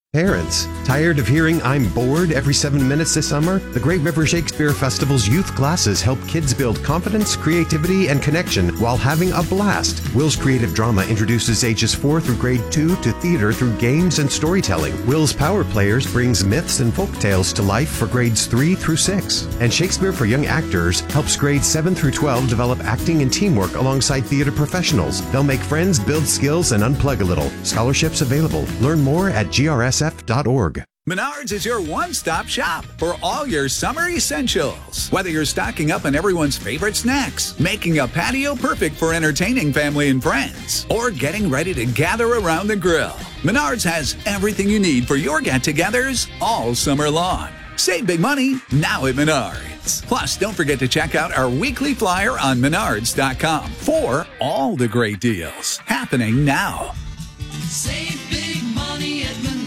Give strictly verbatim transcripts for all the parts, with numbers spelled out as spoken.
Parents, tired of hearing "I'm bored" every seven minutes this summer? The Great River Shakespeare Festival's youth classes help kids build confidence, creativity, and connection while having a blast. Will's Creative Drama introduces ages four through grade two to theater through games and storytelling. Will's Power Players brings myths and folk tales to life for grades three through six. And Shakespeare for Young Actors helps grades seven through twelve develop acting and teamwork alongside theater professionals. They'll make friends, build skills, and unplug a little. Scholarships available. Learn more at G R S F dot org. Menards is your one-stop shop for all your summer essentials. Whether you're stocking up on everyone's favorite snacks, making a patio perfect for entertaining family and friends, or getting ready to gather around the grill, Menards has everything you need for your get-togethers all summer long. Save big money now at Menards. Plus, don't forget to check out our weekly flyer on menards dot com for all the great deals happening now. Save big money at Menards.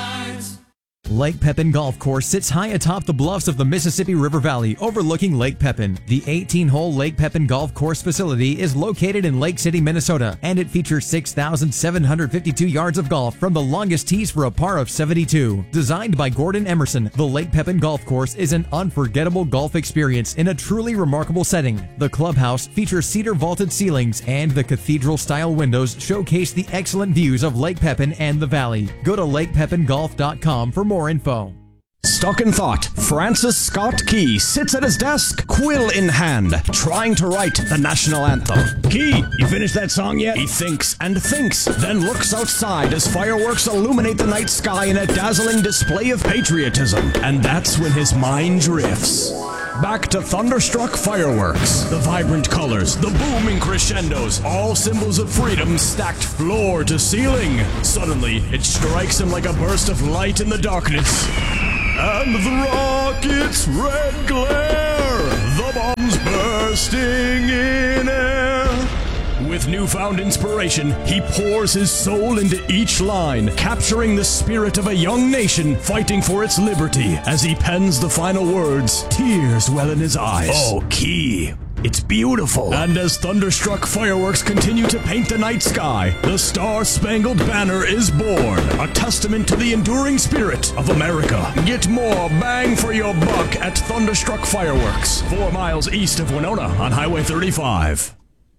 Lake Pepin Golf Course sits high atop the bluffs of the Mississippi River Valley, overlooking Lake Pepin. The eighteen-hole Lake Pepin Golf Course facility is located in Lake City, Minnesota, and it features six thousand seven hundred fifty-two yards of golf from the longest tees for a par of seventy-two. Designed by Gordon Emerson, the Lake Pepin Golf Course is an unforgettable golf experience in a truly remarkable setting. The clubhouse features cedar vaulted ceilings, and the cathedral-style windows showcase the excellent views of Lake Pepin and the valley. Go to lake pepin golf dot com for more info. Stuck in thought, Francis Scott Key sits at his desk, quill in hand, trying to write the national anthem. Key, you finished that song yet? He thinks and thinks, then looks outside as fireworks illuminate the night sky in a dazzling display of patriotism. And that's when his mind drifts back to thunderstruck fireworks. The vibrant colors, the booming crescendos, all symbols of freedom stacked floor to ceiling. Suddenly, it strikes him like a burst of light in the darkness. And the rocket's red glare, the bombs bursting in air. With newfound inspiration, he pours his soul into each line, capturing the spirit of a young nation fighting for its liberty. As he pens the final words, tears well in his eyes. Oh, Key, it's beautiful. And as thunderstruck fireworks continue to paint the night sky, the Star-Spangled Banner is born, a testament to the enduring spirit of America. Get more bang for your buck at Thunderstruck Fireworks, four miles east of Winona on Highway thirty-five.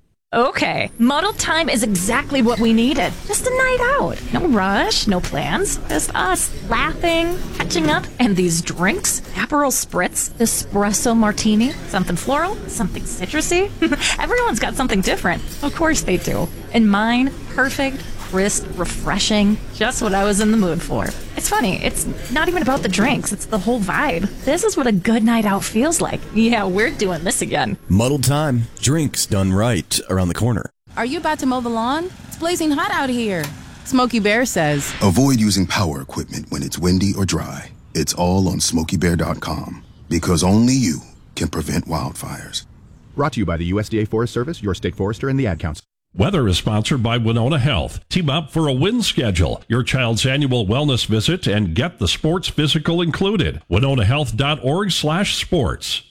Okay, muddled time is exactly what we needed. Just a night out. No rush, no plans. Just us laughing, catching up, and these drinks. Aperol Spritz, Espresso Martini, something floral, something citrusy. Everyone's got something different. Of course they do. And mine, perfect, crisp, refreshing, just what I was in the mood for. It's funny, it's not even about the drinks, it's the whole vibe. This is what a good night out feels like. Yeah, we're doing this again. Muddled time. Drinks done right around the corner. Are you about to mow the lawn? It's blazing hot out here. Smokey Bear says, avoid using power equipment when it's windy or dry. It's all on smokey bear dot com, because only you can prevent wildfires. Brought to you by the U S D A Forest Service, your state forester, and the Ad Council. Weather is sponsored by Winona Health. Team up for a win schedule, your child's annual wellness visit, and get the sports physical included. winona health dot org slash sports.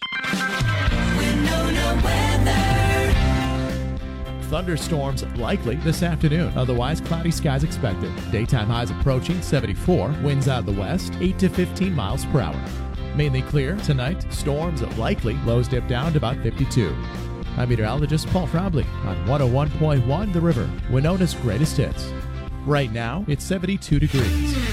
Winona weather. Thunderstorms likely this afternoon. Otherwise, cloudy skies expected. Daytime highs approaching seventy-four. Winds out of the west, eight to fifteen miles per hour. Mainly clear tonight. Storms likely. Lows dip down to about fifty-two. I'm meteorologist Paul Frobley on one oh one point one The River, Winona's greatest hits. Right now, it's seventy-two degrees.